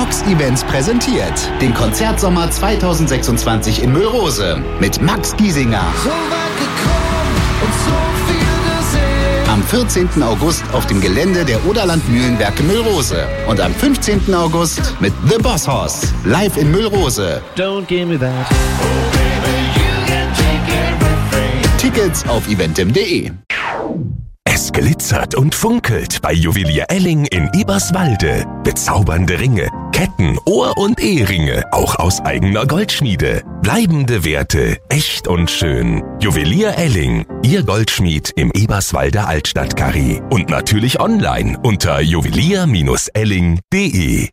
Nox Events präsentiert den Konzertsommer 2026 in Müllrose mit Max Giesinger. So weit gekommen und so viel gesehen. Am 14. August auf dem Gelände der Oderland Mühlenwerke Müllrose. Und am 15. August mit The Boss Hoss live in Müllrose. Don't give me that. Oh baby, you can take everything. Tickets auf eventim.de. Es glitzert und funkelt bei Juwelier Elling in Eberswalde. Bezaubernde Ringe, Ketten, Ohr- und Eheringe, auch aus eigener Goldschmiede. Bleibende Werte, echt und schön. Juwelier Elling, Ihr Goldschmied im Eberswalder Altstadtkarree. Und natürlich online unter juwelier-elling.de.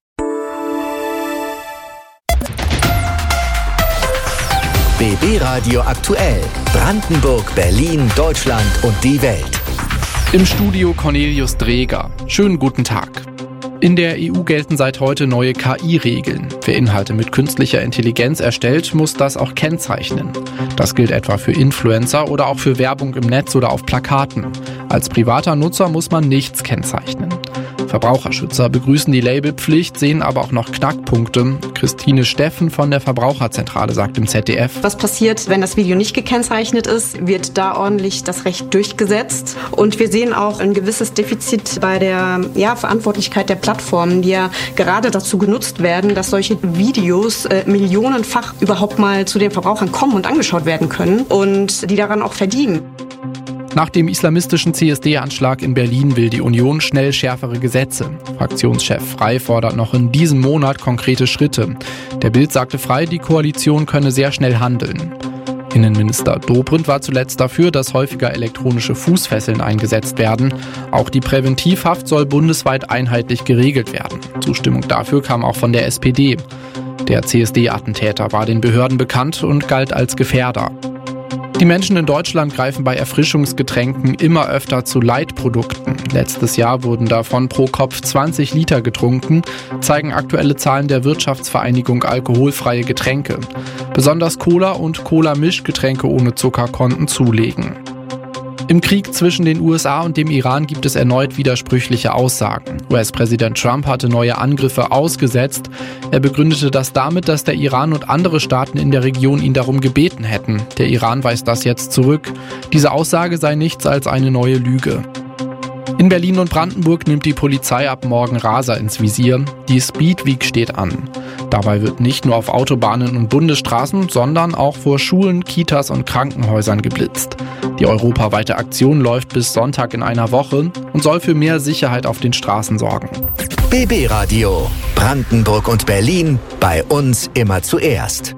BB Radio aktuell. Brandenburg, Berlin, Deutschland und die Welt. Im Studio Cornelius Dreger. Schönen guten Tag. In der EU gelten seit heute neue KI-Regeln. Wer Inhalte mit künstlicher Intelligenz erstellt, muss das auch kennzeichnen. Das gilt etwa für Influencer oder auch für Werbung im Netz oder auf Plakaten. Als privater Nutzer muss man nichts kennzeichnen. Verbraucherschützer begrüßen die Labelpflicht, sehen aber auch noch Knackpunkte. Christine Steffen von der Verbraucherzentrale sagt im ZDF: Was passiert, wenn das Video nicht gekennzeichnet ist? Wird da ordentlich das Recht durchgesetzt? Und wir sehen auch ein gewisses Defizit bei der Verantwortlichkeit der Plattformen, die ja gerade dazu genutzt werden, dass solche Videos millionenfach überhaupt mal zu den Verbrauchern kommen und angeschaut werden können und die daran auch verdienen. Nach dem islamistischen CSD-Anschlag in Berlin will die Union schnell schärfere Gesetze. Fraktionschef Frey fordert noch in diesem Monat konkrete Schritte. Der Bild sagte Frey, die Koalition könne sehr schnell handeln. Innenminister Dobrindt war zuletzt dafür, dass häufiger elektronische Fußfesseln eingesetzt werden. Auch die Präventivhaft soll bundesweit einheitlich geregelt werden. Zustimmung dafür kam auch von der SPD. Der CSD-Attentäter war den Behörden bekannt und galt als Gefährder. Die Menschen in Deutschland greifen bei Erfrischungsgetränken immer öfter zu Light-Produkten. Letztes Jahr wurden davon pro Kopf 20 Liter getrunken, zeigen aktuelle Zahlen der Wirtschaftsvereinigung Alkoholfreie Getränke. Besonders Cola und Cola-Mischgetränke ohne Zucker konnten zulegen. Im Krieg zwischen den USA und dem Iran gibt es erneut widersprüchliche Aussagen. US-Präsident Trump hatte neue Angriffe ausgesetzt. Er begründete das damit, dass der Iran und andere Staaten in der Region ihn darum gebeten hätten. Der Iran weist das jetzt zurück. Diese Aussage sei nichts als eine neue Lüge. In Berlin und Brandenburg nimmt die Polizei ab morgen Raser ins Visier. Die Speed Week steht an. Dabei wird nicht nur auf Autobahnen und Bundesstraßen, sondern auch vor Schulen, Kitas und Krankenhäusern geblitzt. Die europaweite Aktion läuft bis Sonntag in einer Woche und soll für mehr Sicherheit auf den Straßen sorgen. BB Radio. Brandenburg und Berlin. Bei uns immer zuerst.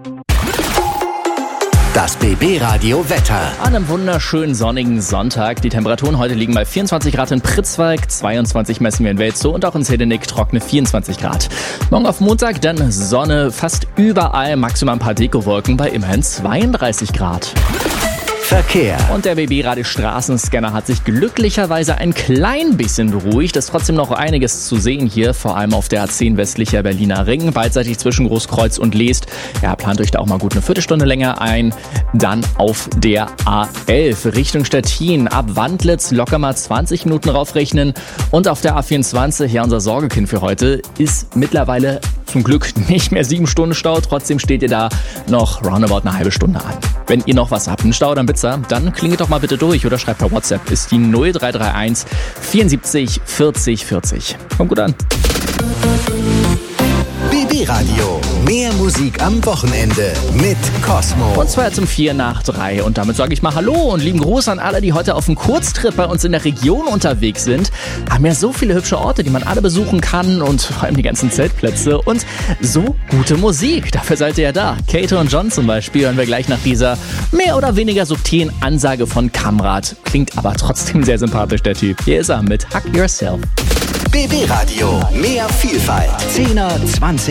Das BB Radio Wetter. An einem wunderschönen sonnigen Sonntag. Die Temperaturen heute liegen bei 24 Grad in Pritzwalk, 22 messen wir in Welzow und auch in Zedenik trockene 24 Grad. Morgen auf Montag dann Sonne fast überall, maximal ein paar Dekowolken bei immerhin 32 Grad. Verkehr. Und der BB Radio Straßenscanner hat sich glücklicherweise ein klein bisschen beruhigt. Es ist trotzdem noch einiges zu sehen hier, vor allem auf der A10 westlicher Berliner Ring, beidseitig zwischen Großkreuz und Leest. Ja, plant euch da auch mal gut eine Viertelstunde länger ein. Dann auf der A11 Richtung Stettin, ab Wandlitz locker mal 20 Minuten raufrechnen. Und auf der A24, ja unser Sorgekind für heute, ist mittlerweile zum Glück nicht mehr 7 Stunden Stau. Trotzdem steht ihr da noch roundabout eine halbe Stunde an. Wenn ihr noch was habt, einen Stau, dann klingelt doch mal bitte durch oder schreibt per WhatsApp. Ist die 0331 74 40 40. Kommt gut an. BB Radio. Mehr Musik am Wochenende mit Cosmo. Und zwar zum 4 nach 3. Und damit sage ich mal Hallo und lieben Gruß an alle, die heute auf einem Kurztrip bei uns in der Region unterwegs sind. Haben ja so viele hübsche Orte, die man alle besuchen kann und vor allem die ganzen Zeltplätze und so gute Musik. Dafür seid ihr ja da. Kate und John zum Beispiel hören wir gleich nach dieser mehr oder weniger subtilen Ansage von Kamrat. Klingt aber trotzdem sehr sympathisch, der Typ. Hier ist er mit Hug Yourself. BB Radio. Mehr Vielfalt. 10er, 20